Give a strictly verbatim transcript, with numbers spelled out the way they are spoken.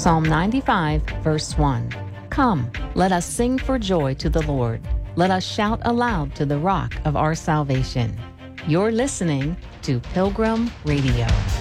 Psalm ninety-five, verse one. Come, let us sing for joy to the Lord. Let us shout aloud to the rock of our salvation. You're listening to Pilgrim Radio.